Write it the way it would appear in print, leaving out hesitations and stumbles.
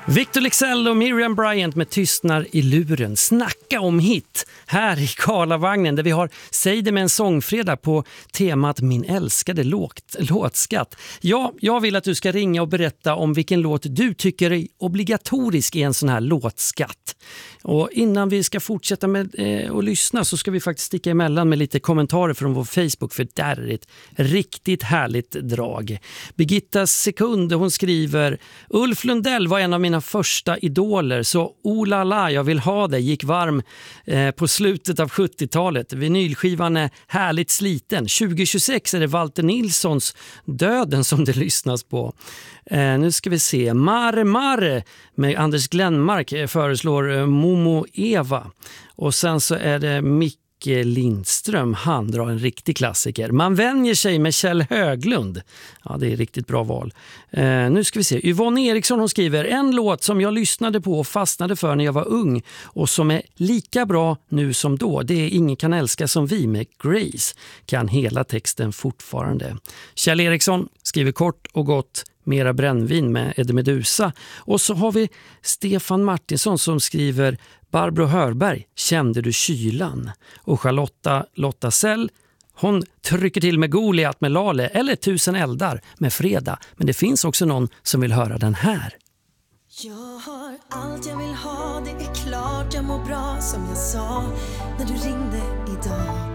Victor Leksell och Miriam Bryant med Tystnar i luren. Snacka om hit här i Karlavagnen där vi har Säg det med en sångfredag på temat Min älskade låtskatt. Ja, jag vill att du ska ringa och berätta om vilken låt du tycker är obligatorisk i en sån här låtskatt. Och innan vi ska fortsätta med att lyssna så ska vi faktiskt sticka emellan med lite kommentarer från vår Facebook, för där är ett riktigt härligt drag. Birgitta Sekund, hon skriver: Ulf Lundell var en av mina första idoler, så olala, jag vill ha det, gick varm på slutet av 70-talet. Vinylskivan är härligt sliten. 2026 är det Walter Nilssons Döden som det lyssnas på. Nu ska vi se. Mar med Anders Glenmark föreslår Momo Eva. Och sen så är det Micke Lindström, han drar en riktig klassiker. Man vänjer sig med Kjell Höglund. Ja, det är riktigt bra val. Nu ska vi se. Yvonne Eriksson, hon skriver: en låt som jag lyssnade på och fastnade för när jag var ung och som är lika bra nu som då. Det är Ingen kan älska som vi med Grace. Kan hela texten fortfarande. Kjell Eriksson skriver kort och gott: Mera brännvin med Eddie Meduza. Och så har vi Stefan Martinsson som skriver Barbro Hörberg, Kände du kylan? Och Charlotta Sell, hon trycker till med Goliat med Lale eller Tusen eldar med Freda. Men det finns också någon som vill höra den här. Jag har allt jag vill ha, det är klart jag mår bra som jag sa när du ringde idag.